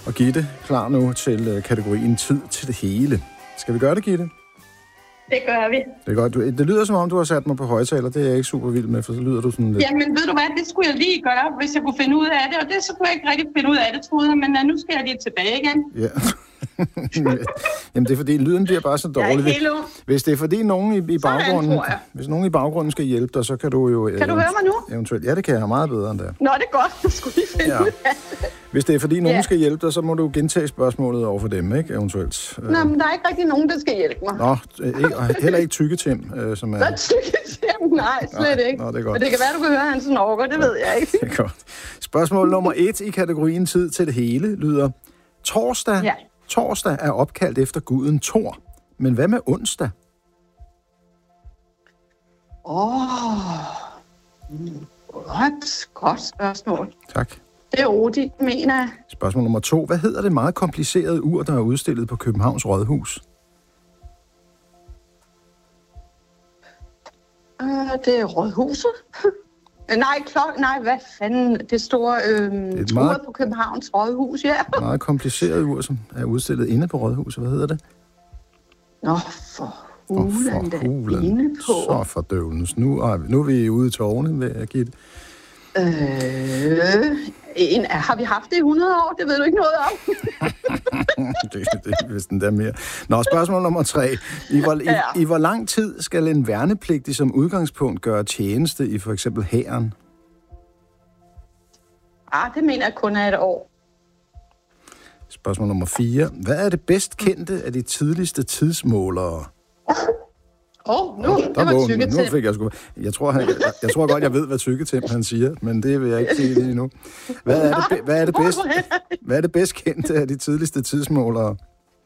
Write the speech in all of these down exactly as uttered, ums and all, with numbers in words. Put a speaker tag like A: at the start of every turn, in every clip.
A: Og Gitte, klar nu til øh, kategorien tid til det hele. Skal vi gøre det, Gitte?
B: Det gør vi.
A: Det er godt. Du, det lyder som om, du har sat mig på højtaler. Det er jeg ikke super vild med, for så lyder du sådan lidt...
B: Jamen, ved du hvad? Det skulle jeg lige gøre, hvis jeg kunne finde ud af det. Og det så kunne jeg ikke rigtig finde ud af det, troede jeg. Men uh, nu skal jeg lige tilbage igen.
A: Ja. Jamen, det er fordi, lyden bliver bare så dårlig.
B: Jeg er helt ung.
A: Hvis det er fordi, nogen i, i baggrunden...
B: Sådan,
A: hvis nogen i baggrunden skal hjælpe dig, så kan du jo...
B: Kan øh, du høre mig nu?
A: Eventuelt. Ja, det kan jeg have meget bedre end det.
B: Nå, det er godt. Jeg skulle lige finde ja. ud af det.
A: Hvis det er fordi, nogen
B: ja.
A: skal hjælpe dig, så må du gentage spørgsmålet over for dem, ikke? Eventuelt.
B: Nå, men der er ikke rigtig nogen, der skal hjælpe mig.
A: Nå, ikke, heller ikke Tykke-Tim, øh, som er...
B: Hvad Tykke-Tim? Nej, slet
A: Nej,
B: ikke.
A: Nå, det er godt.
B: Men det kan være, du kan høre hans snorker, det ved jeg ikke.
A: Det er godt. Spørgsmål nummer et i kategorien tid til det hele lyder: Torsdag,
B: ja.
A: torsdag er opkaldt efter guden Thor. Men hvad med onsdag?
B: Åh, oh. Godt, godt spørgsmål.
A: Tak.
B: Det er Odin, mener jeg.
A: Spørgsmål nummer to. Hvad hedder det meget komplicerede ur, der er udstillet på Københavns Rådhus?
B: Uh, det er Rådhuset. nej, klok, nej, hvad fanden? Det store øh, det meget, ur på Københavns Rådhus, ja.
A: meget kompliceret ur, som er udstillet inde på Rådhuset. Hvad hedder det?
B: Nå, for hulen der inde på.
A: Så fordøvnes. Nu er, nu er vi ude i tårnet, vil jeg give det.
B: Øh, en, har vi haft det i hundrede år? Det ved du ikke noget om.
A: det, det er vist endda mere. Nå, spørgsmål nummer tre. I hvor, ja. i, I hvor lang tid skal en værnepligtig som udgangspunkt gøre tjeneste i for eksempel hæren?
B: Ah, det mener jeg kun er et år.
A: Spørgsmål nummer fire. Hvad er det bedst kendte af de tidligste tidsmålere?
B: Åh, oh, nu, oh, det var Tykke-Tim.
A: Nu fik jeg sgu... Jeg tror, han, jeg, jeg tror godt, jeg ved, hvad Tykke-Tim han siger, men det vil jeg ikke sige lige nu. Hvad er det, hvad er det, bedst, hvad er det bedst kendte af de tidligste tidsmålere?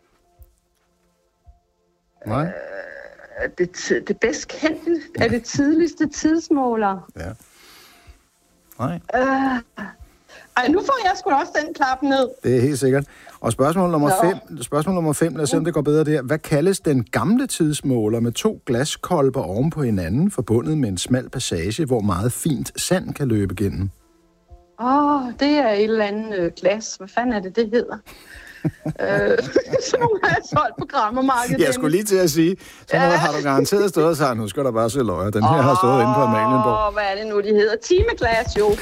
A: Nej?
B: Uh, det, det bedst kendte af de tidligste tidsmålere?
A: Ja. Nej.
B: Uh, ej, nu får jeg sgu også den klap ned.
A: Det er helt sikkert. Og spørgsmål nummer fem, spørgsmål nummer fem, lad os se, om det går bedre der. Hvad kaldes den gamle tidsmåler med to glaskolber oven på hinanden, forbundet med en smal passage, hvor meget fint sand kan løbe gennem?
B: Åh, oh, det er et eller andet øh, glas. Hvad fanden er det, det hedder? øh, så nu har jeg solgt på Grammermarkedet.
A: Jeg skulle lige til at sige, så ja. Har du garanteret stået og sagt, nu skal der bare se løjer. Den her oh, har stået inde på Amalienborg.
B: Åh, hvad er det nu, de hedder? Timeglas, jo.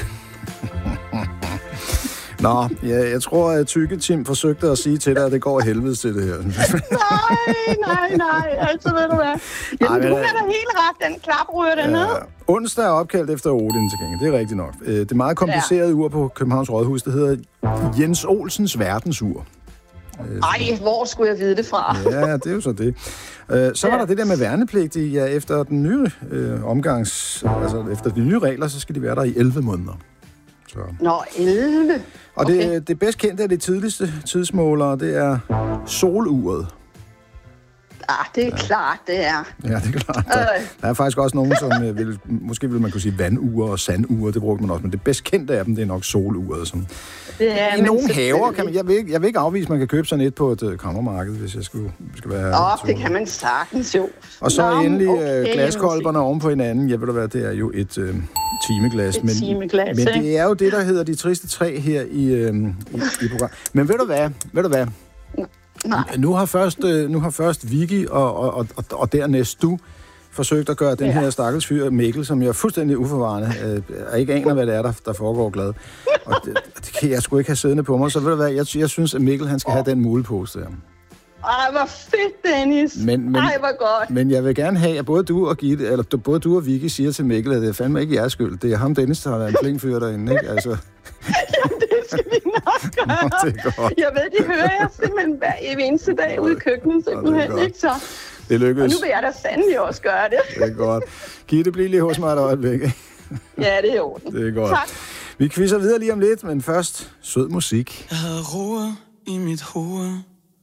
A: Nå, ja, jeg tror, at Tykke-Tim forsøgte at sige til dig, at det går helvedes til det her.
B: nej, nej, nej. Altså, ved du hvad? Jamen, Ej, du er da helt ret. Den klap ryger dernede. Ja,
A: onsdag er opkaldt efter Odin til gengæld. Det er rigtigt nok. Det meget komplicerede ja. ur på Københavns Rådhus, det hedder Jens Olsens verdensur.
B: Ej, hvor skulle jeg vide det fra?
A: ja, det er jo så det. Så var ja. der det der med værnepligtige. Ja, efter den nye øh, omgangs... Altså, efter de nye regler, så skal de være der i elleve måneder. Så.
B: Nå, elleve.
A: Og okay. det, det bedst kendte af de tidligste tidsmålere, det er soluret.
B: Ah, det er ja. klart, det er.
A: Ja, det er klart. Der, der er faktisk også nogen, som vil, måske vil man kunne sige vandure og sandure, det brugte man også, men det bedst kendte af dem, det er nok soluret. Som
B: det er,
A: i nogle haver kan man, jeg vil, ikke, jeg vil ikke afvise, at man kan købe sådan et på et uh, kammermarked, hvis jeg skulle, skal være...
B: Åh, oh, det kan man sagtens jo.
A: Og så Nå, endelig okay, glaskolberne oven på hinanden. Jeg ved da hvad, det er jo et uh, timeglas.
B: Et
A: men,
B: timeglas,
A: men det er jo det, der hedder de triste træ her i, uh, i, i programmet. Men ved du hvad, ved du hvad?
B: Nej.
A: Nu har først, nu har først Vicky og, og, og, og dernæst du forsøgt at gøre den ja. her stakkels fyr Mikkel, som jeg er fuldstændig uforvarende, øh, og ikke aner, hvad det er, der, der foregår glad. Og det, det kan jeg sgu ikke have siddende på mig, så ved du hvad, jeg, jeg synes, at Mikkel han skal oh. have den mulepose der.
B: Ej, hvor fedt, Dennis. Men, men, Ej, hvor godt.
A: Men jeg vil gerne have, at både du og Gitte, eller både du og Vicky siger til Mikkel, at det er fandme ikke jeres skyld. Det er ham, Dennis, der har været en flink fyr derinde, ikke? Altså...
B: Jamen, det skal vi nok gøre.
A: Nå, det er godt.
B: Jeg ved, de hører jeg simpelthen hver eneste dag ude i køkkenet, simpelthen,
A: Nå,
B: ikke så?
A: Det lykkedes.
B: Og nu vil jeg da sandelig også gøre det.
A: Det er godt. Gitte, bliv lige hos mig et øjeblik.
B: Ja, det er jo.
A: Det er godt.
B: Tak.
A: Vi quizzer videre lige om lidt, men først sød musik.
C: Jeg havde ro i mit hoved.